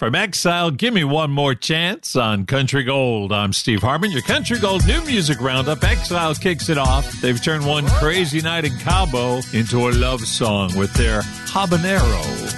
From Exile, Give Me One More Chance on Country Gold. I'm Steve Harmon, your Country Gold New Music Roundup. Exile kicks it off. They've turned One Crazy Night in Cabo into a love song with their Habanero.